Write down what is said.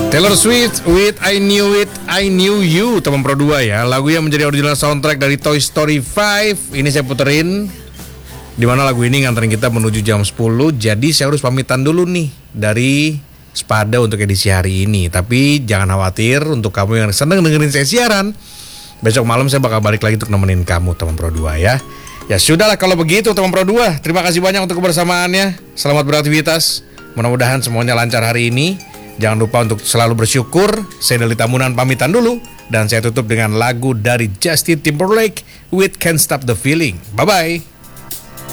Taylor Swift with I Knew It, I Knew You, teman Pro 2 ya. Lagu yang menjadi original soundtrack dari Toy Story 5. Ini saya puterin, dimana lagu ini nganterin kita menuju jam 10. Jadi saya harus pamitan dulu nih dari Spada untuk edisi hari ini. Tapi jangan khawatir, untuk kamu yang seneng dengerin saya siaran, besok malam saya bakal balik lagi untuk nemenin kamu, teman Pro 2 ya. Ya sudahlah kalau begitu, teman Pro 2. Terima kasih banyak untuk kebersamaannya. Selamat beraktivitas. Mudah-mudahan semuanya lancar hari ini. Jangan lupa untuk selalu bersyukur. Saya Dali Tamunan pamitan dulu. Dan saya tutup dengan lagu dari Justin Timberlake with Can't Stop the Feeling. Bye-bye.